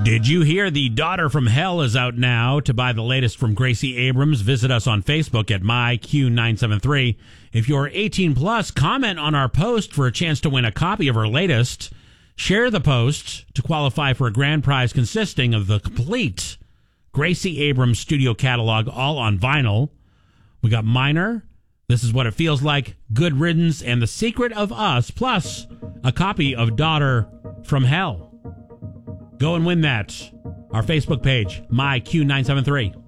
Did you hear The Daughter from Hell is out now? To buy the latest from Gracie Abrams, visit us on Facebook at MyQ973. If you're 18 plus, comment on our post for a chance to win a copy of her latest. Share the post to qualify for a grand prize consisting of the complete Gracie Abrams studio catalog, all on vinyl. We got Minor, This Is What It Feels Like, Good Riddance, and The Secret of Us, plus a copy of Daughter from Hell. Go and win that. Our Facebook page, MyQ973.